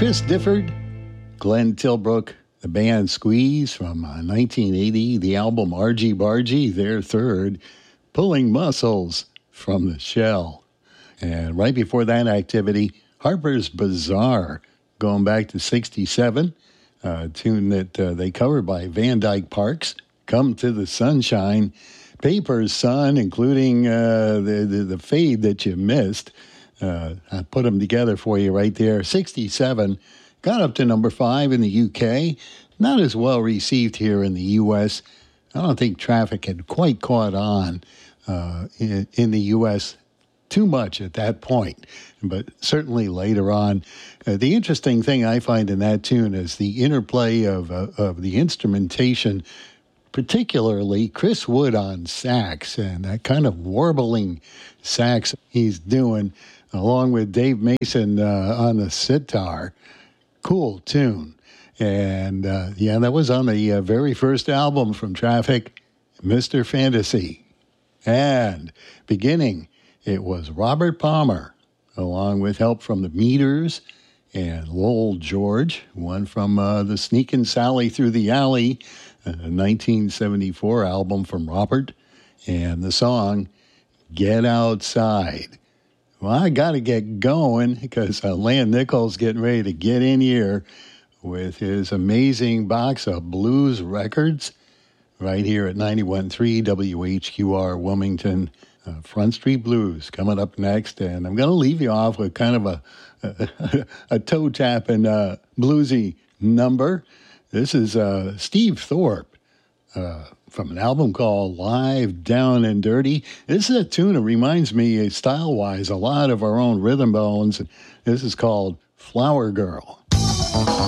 Chris Difford, Glenn Tilbrook, the band Squeeze from 1980, the album Argy Bargy, their third, Pulling Muscles from the Shell. And right before that activity, Harper's Bazaar, going back to 67, a tune that they covered by Van Dyke Parks, Come to the Sunshine, Paper Sun, including the fade that you missed. I put them together for you right there. 67, got up to number 5 in the UK. Not as well received here in the U.S. I don't think Traffic had quite caught on in the U.S. too much at that point, but certainly later on. The interesting thing I find in that tune is the interplay of the instrumentation, particularly Chris Wood on sax and that kind of warbling sax he's doing, along with Dave Mason on the sitar. Cool tune. And that was on the very first album from Traffic, Mr. Fantasy. And beginning, it was Robert Palmer, along with help from the Meters and Lowell George, one from the Sneakin' Sally Through the Alley, a 1974 album from Robert, and the song Get Outside. Well, I got to get going because Lan Nichols getting ready to get in here with his amazing box of blues records right here at 91.3 WHQR Wilmington. Front Street Blues coming up next, and I'm going to leave you off with kind of a toe-tapping bluesy number. This is Steve Thorpe from an album called Live, Down and Dirty. This is a tune that reminds me, style-wise, a lot of our own Rhythm Bones. This is called Flower Girl.